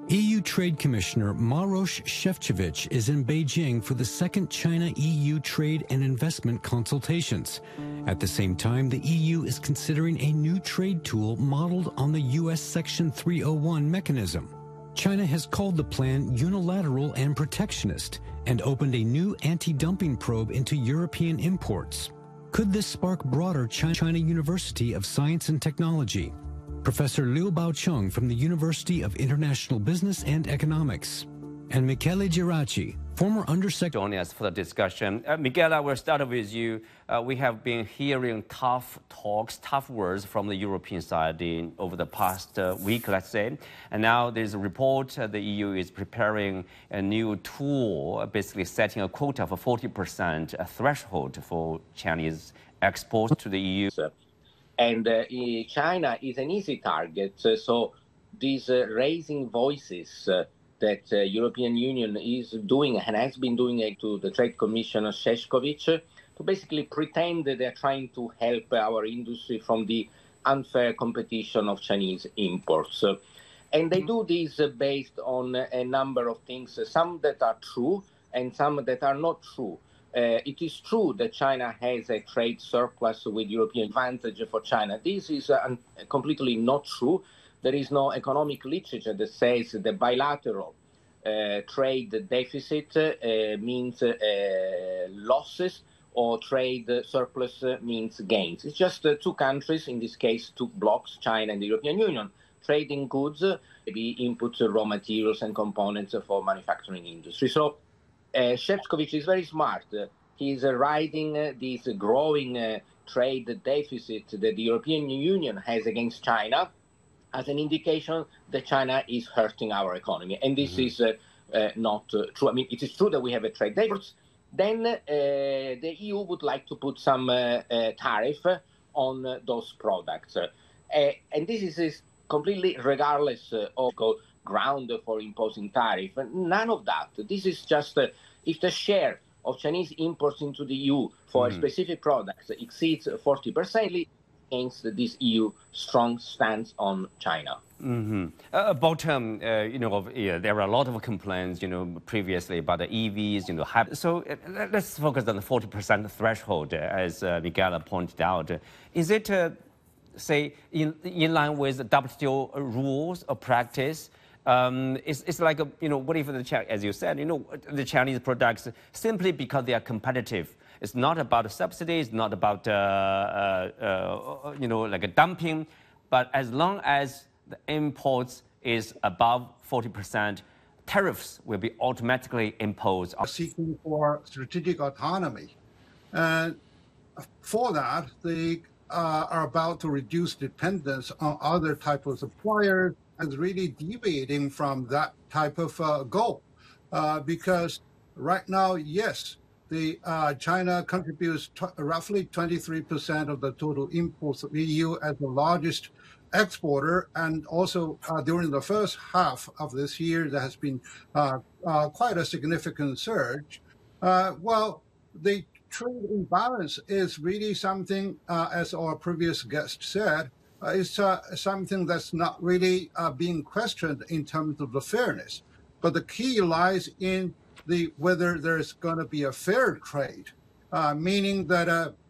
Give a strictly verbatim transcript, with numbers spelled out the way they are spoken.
E U Trade Commissioner Maroš Šefčovič is in Beijing for the second China-E U trade and investment consultations. At the same time, the E U is considering a new trade tool modeled on the U S Section three oh one mechanism. China has called the plan unilateral and protectionist and opened a new anti-dumping probe into European imports. Could this spark broader China University of Science and Technology? Professor Liu Baocheng from the University of International Business and Economics, and Michele Geraci, former Undersecretary. Joining us for the discussion. Uh, Michele, we'll start with you. Uh, we have been hearing tough talks, tough words from the European side in, over the past uh, week, let's say. And now there's a report uh, the E U is preparing a new tool, uh, basically setting a quota for forty percent, a threshold for Chinese exports to the E U. And uh, China is an easy target. Uh, so these uh, raising voices uh, that uh, European Union is doing and has been doing it to the Trade Commissioner Šefčovič uh, to basically pretend that they're trying to help our industry from the unfair competition of Chinese imports. Uh, and they do this uh, based on uh, a number of things, uh, some that are true and some that are not true. Uh, it is true that China has a trade surplus with European advantage for China. This is uh, completely not true. There is no economic literature that says the bilateral uh, trade deficit uh, means uh, losses or trade surplus uh, means gains. It's just uh, two countries, in this case, two blocks, China and the European Union, trading goods, uh, maybe inputs, uh, raw materials and components uh, for manufacturing industry. So uh, Šefčovič is very smart. Uh, he's uh, riding uh, this growing uh, trade deficit that the European Union has against China as an indication that China is hurting our economy. And this mm-hmm. is uh, uh, not uh, true. I mean, it is true that we have a trade deficit. Then uh, the E U would like to put some uh, uh, tariff on uh, those products. Uh, and this is, is completely regardless uh, of ground for imposing tariff. None of that. This is just uh, if the share of Chinese imports into the E U for mm-hmm. specific products exceeds forty percent, against this E U strong stance on China. Mm-hmm. Uh, about, um, uh, you know, yeah, there are a lot of complaints, you know, previously about the E Vs, you know. So uh, let's focus on the forty percent threshold, uh, as uh, Michele pointed out. Is it, uh, say, in, in line with W T O rules or practice? Um, it's, it's like, a, you know, what if, the as you said, you know, the Chinese products, simply because they are competitive, it's not about subsidies, not about, uh, uh, uh, you know, like a dumping, but as long as the imports is above forty percent, tariffs will be automatically imposed. Seeking for strategic autonomy. And for that, they uh, are about to reduce dependence on other types of suppliers and really deviating from that type of uh, goal. Uh, because right now, yes, The uh, China contributes t- roughly twenty-three percent of the total imports of E U as the largest exporter, and also uh, during the first half of this year, there has been uh, uh, quite a significant surge. Uh, well, the trade imbalance is really something, uh, as our previous guest said, uh, it's uh, something that's not really uh, being questioned in terms of the fairness. But the key lies in the whether there's going to be a fair trade, uh, meaning that uh,